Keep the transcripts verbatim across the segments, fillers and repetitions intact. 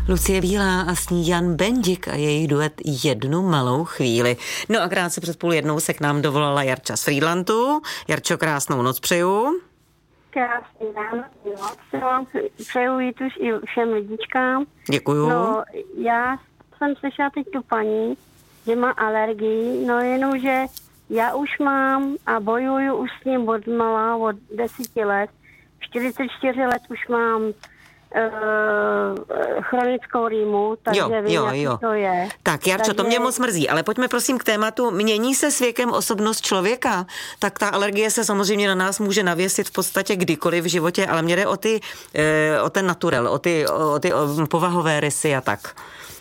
Lucie Bílá a s ní Jan Bendik a jejich duet Jednu malou chvíli. No a krátce před půl jednou se k nám dovolala Jarča z Frýdlantu. Jarčo, krásnou noc přeju. Krásný ráno, noc. Přeju jít už i všem lidičkám. Děkuju. No, já jsem slyšela teď tu paní, že má alergii, no jenomže já už mám a bojuju už s ním od malá, od deseti let. čtyřicet čtyři let už mám Uh, chronickou rýmu, takže jo, vím, jo, jaký jo. to je. Tak, Jarčo, takže... to mě moc mrzí, ale pojďme prosím k tématu. Mění se s věkem osobnost člověka? Tak ta alergie se samozřejmě na nás může navěsit v podstatě kdykoliv v životě, ale mě jde o, ty, uh, o ten naturel, o ty, o ty o povahové rysy a tak.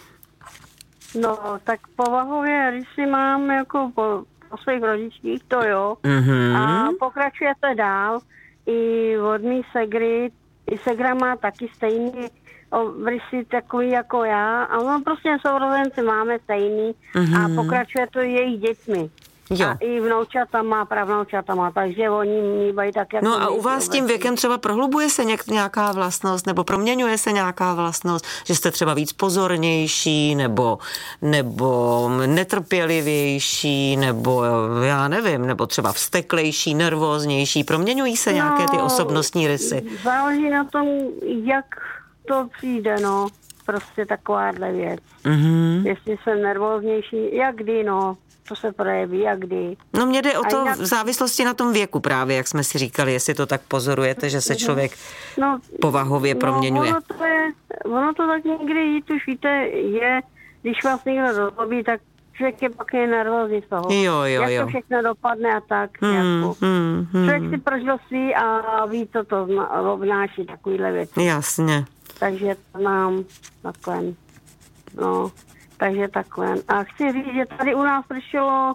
No, tak povahové rysy mám jako po, po svých rodičích, to jo. Mm-hmm. A pokračuje to dál. I od mý segry, i segra má taky stejný rysy takový jako já. A ono prostě sourozenci máme stejný. Mm-hmm. A pokračuje to i jejich dětmi. Jo. A i vnoučatama, pravnoučatama, takže oni mývají tak, jak... No a u vás s tím věkem třeba prohlubuje se nějaká vlastnost, nebo proměňuje se nějaká vlastnost, že jste třeba víc pozornější, nebo, nebo netrpělivější, nebo já nevím, nebo třeba vzteklejší, nervóznější, proměňují se nějaké ty osobnostní rysy? Záleží na tom, jak to přijde, no, prostě takováhle věc. Mm-hmm. Jestli jsem nervóznější, jak kdy, no. To se projeví a kdy. No mě jde o to jinak... v závislosti na tom věku právě, jak jsme si říkali, jestli to tak pozorujete, že se člověk no, povahově proměňuje. No, ono to, je, ono to tak někdy, už víte, je, když vás někdo rozlobí, tak člověk je pak je nervózní z toho. Jo, jo, jak jo. to všechno dopadne a tak. Hmm, jako. hmm, hmm. Člověk si prožil svý a ví, co to obnáší, takovýhle věci. Jasně. Takže to mám takhle, no... Takže takhle. A chci říct, že tady u nás pršelo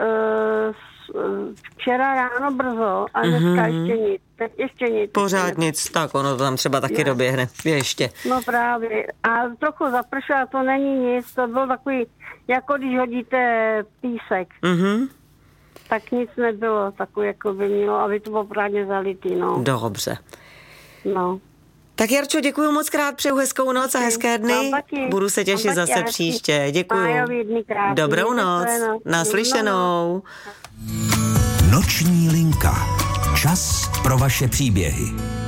uh, včera ráno brzo a dneska mm-hmm. ještě nic. Teď ještě nic. Pořád nic, tak ono to tam třeba taky je. Doběhne. Ještě. No právě. A trochu zapršelo, a to není nic. To bylo takový, jako když hodíte písek. Mm-hmm. Tak nic nebylo. Takový, jako by mělo, aby to bylo pořádně zalitý, no. Dobře. No. Tak Jarčo, děkuji moc krát, přeju hezkou noc a hezké dny. Budu se těšit zase hezky. Příště. Děkuji. Dobrou noc. Naslyšenou. Noční linka. Čas pro vaše příběhy.